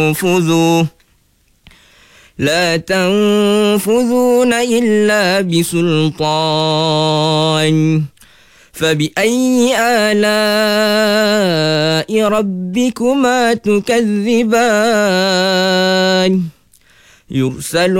تنفذوا لا تنفذون إلا بسلطان فبأي آلاء ربكما تكذبان يرسل